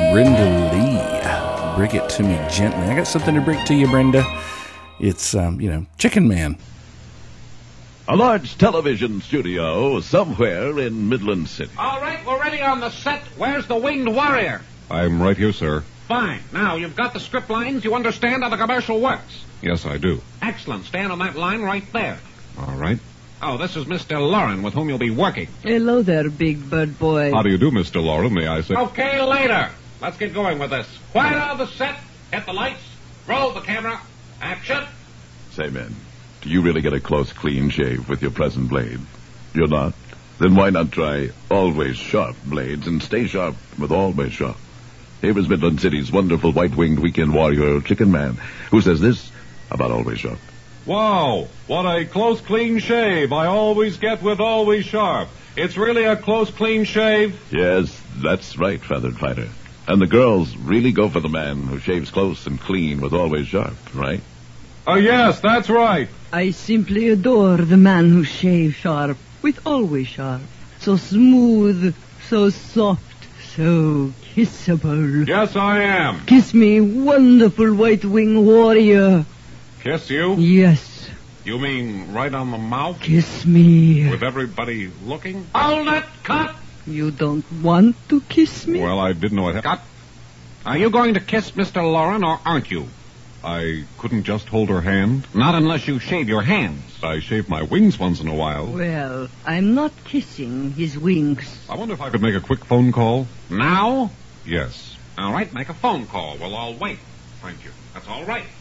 Brenda Lee. Bring it to me gently. I got something to bring to you, Brenda. It's, Chicken Man. A large television studio somewhere in Midland City. All right, we're ready on the set. Where's the Winged Warrior? I'm right here, sir. Fine. Now, you've got the script lines. You understand how the commercial works. Yes, I do. Excellent. Stand on that line right there. All right. Oh, this is Mr. Loren, with whom you'll be working. Hello there, big bird boy. How do you do, Mr. Loren, may I say? Okay, later. Let's get going with this. Quiet on the set. Hit the lights. Roll the camera. Action. Say, men, do you really get a close, clean shave with your present blade? You're not? Then why not try Always Sharp blades and stay sharp with Always Sharp? Here is Midland City's wonderful white-winged weekend warrior, Chicken Man, who says this about Always Sharp. Wow, what a close, clean shave I always get with Always Sharp. It's really a close, clean shave? Yes, that's right, Feathered Fighter. And the girls really go for the man who shaves close and clean with Always Sharp, right? Oh, yes, that's right. I simply adore the man who shaves sharp with Always Sharp. So smooth, so soft, so kissable. Yes, I am. Kiss me, wonderful white-winged warrior. Kiss you? Yes, You mean right on the mouth? kiss me. With everybody looking? Hold it. Cut. You don't want to kiss me? Well, I didn't know it. Cut. Are you going to kiss Mr. Loren, or aren't you? I couldn't just hold her hand. Not unless you shave your hands. I shave my wings once in a while. Well, I'm not kissing his wings. I wonder if I could make a quick phone call. Now? Yes. All right, make a phone call. We'll all wait. Thank you. That's all right.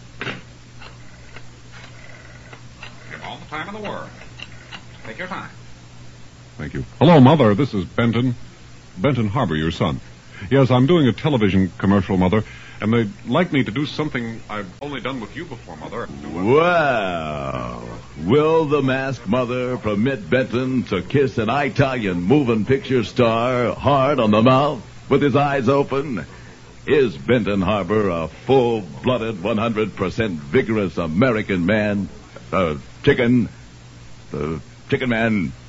Give all the time in the world. Take your time. Thank you. Hello, Mother. This is Benton. Benton Harbor, your son. Yes, I'm doing a television commercial, Mother, and they'd like me to do something I've only done with you before, Mother. Wow. Will the masked mother permit Benton to kiss an Italian moving picture star hard on the mouth with his eyes open? Is Benton Harbor a full-blooded, 100% vigorous American man? Chicken Man